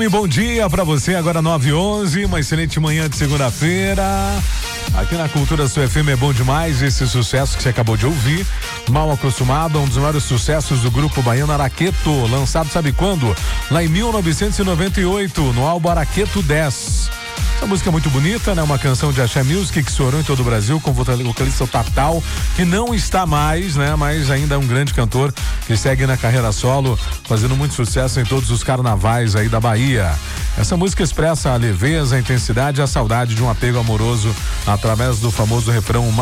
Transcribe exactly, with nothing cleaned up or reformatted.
Bom dia pra você, agora nove e onze, uma excelente manhã de segunda-feira. Aqui na Cultura Sul F M é bom demais esse sucesso que você acabou de ouvir. Mal Acostumado, um dos maiores sucessos do grupo baiano Araqueto, lançado sabe quando? Lá em mil novecentos e noventa e oito, no álbum Araqueto dez. Essa música é muito bonita, né? Uma canção de Axé Music que estourou em todo o Brasil com o vocalista Tatal, que não está mais, né? Mas ainda é um grande cantor que segue na carreira solo, fazendo muito sucesso em todos os carnavais aí da Bahia. Essa música expressa a leveza, a intensidade e a saudade de um apego amoroso através do famoso refrão